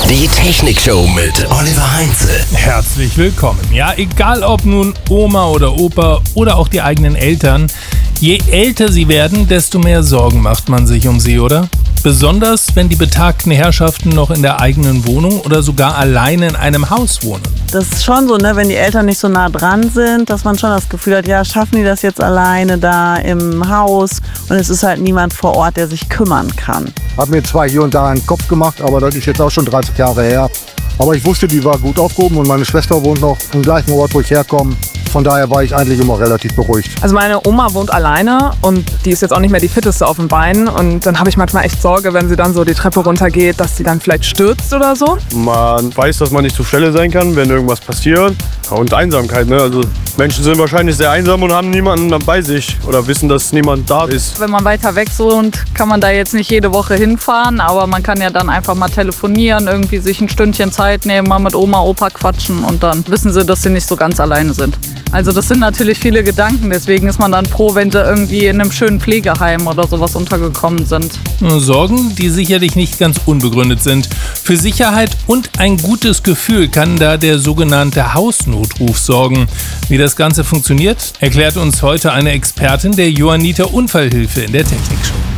Die Technikshow mit Oliver Heinze. Herzlich willkommen. Ja, egal ob nun Oma oder Opa oder auch die eigenen Eltern, je älter sie werden, desto mehr Sorgen macht man sich um sie, oder? Besonders, wenn die betagten Herrschaften noch in der eigenen Wohnung oder sogar alleine in einem Haus wohnen. Das ist schon so, wenn die Eltern nicht so nah dran sind, dass man schon das Gefühl hat, ja, schaffen die das jetzt alleine da im Haus? Und es ist halt niemand vor Ort, der sich kümmern kann. Hab mir zwar hier und da einen Kopf gemacht, aber das ist jetzt auch schon 30 Jahre her. Aber ich wusste, die war gut aufgehoben und meine Schwester wohnt noch am gleichen Ort, wo ich herkomme. Von daher war ich eigentlich immer relativ beruhigt. Also meine Oma wohnt alleine und die ist jetzt auch nicht mehr die fitteste auf den Beinen. Und dann habe ich manchmal echt Sorge, wenn sie dann so die Treppe runtergeht, dass sie dann vielleicht stürzt oder so. Man weiß, dass man nicht zur Stelle sein kann, wenn irgendwas passiert. Und Einsamkeit, ne? Also Menschen sind wahrscheinlich sehr einsam und haben niemanden bei sich oder wissen, dass niemand da ist. Wenn man weiter weg wohnt, kann man da jetzt nicht jede Woche hinfahren, aber man kann ja dann einfach mal telefonieren, irgendwie sich ein Stündchen Zeit nehmen, mal mit Oma, Opa quatschen und dann wissen sie, dass sie nicht so ganz alleine sind. Also das sind natürlich viele Gedanken, deswegen ist man dann froh, wenn sie irgendwie in einem schönen Pflegeheim oder sowas untergekommen sind. Sorgen, die sicherlich nicht ganz unbegründet sind. Für Sicherheit und ein gutes Gefühl kann da der sogenannte Hausnotruf sorgen. Wie das Ganze funktioniert, erklärt uns heute eine Expertin der Johanniter Unfallhilfe in der Technikshow.